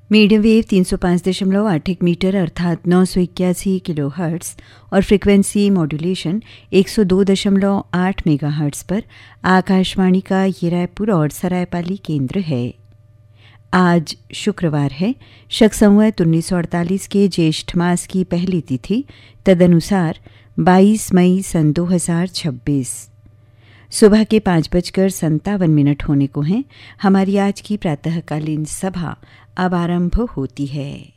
Medium wave 305.8 metre अर्थात 981 kilo hertz और frequency modulation 102.8 mega hertz पर आकाशवाणी का ये रायपुर और सरायपाली केंद्र है। आज शुक्रवार है, शक संवत 1948 के ज्येष्ठ मास की पहली तिथि, तदनुसार 22 मई सन 2026। सुबह के 5:57 होने को हैं। हमारी आज की प्रातःकालीन सभा अब आरंभ होती है।